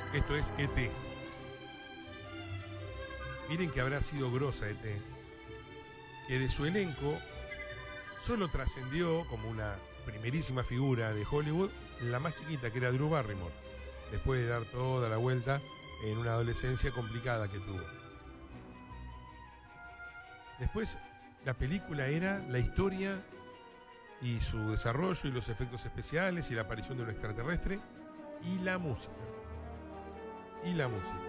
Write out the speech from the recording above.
Esto es E.T. Miren que habrá sido grosa E.T., que de su elenco solo trascendió como una primerísima figura de Hollywood la más chiquita, que era Drew Barrymore, después de dar toda la vuelta en una adolescencia complicada que tuvo. Después, la película era la historia y su desarrollo y los efectos especiales y la aparición de un extraterrestre y la música. Y la música.